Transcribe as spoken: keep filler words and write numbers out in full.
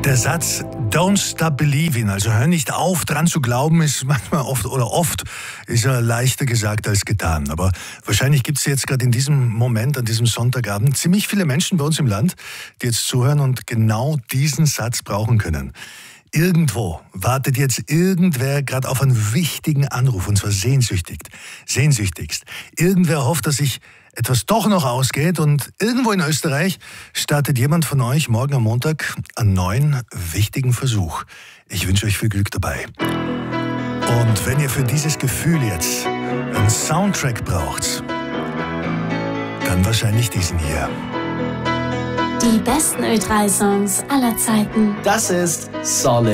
Der Satz "Don't stop believing", also hör nicht auf, dran zu glauben, ist manchmal oft oder oft ist ja leichter gesagt als getan. Aber wahrscheinlich gibt es jetzt gerade in diesem Moment, an diesem Sonntagabend, ziemlich viele Menschen bei uns im Land, die jetzt zuhören und genau diesen Satz brauchen können. Irgendwo wartet jetzt irgendwer gerade auf einen wichtigen Anruf, und zwar sehnsüchtig, sehnsüchtigst. Irgendwer hofft, dass sich etwas doch noch ausgeht, und irgendwo in Österreich startet jemand von euch morgen am Montag einen neuen, wichtigen Versuch. Ich wünsche euch viel Glück dabei. Und wenn ihr für dieses Gefühl jetzt einen Soundtrack braucht, dann wahrscheinlich diesen hier. Die besten Ö drei Songs aller Zeiten. Das ist Solid.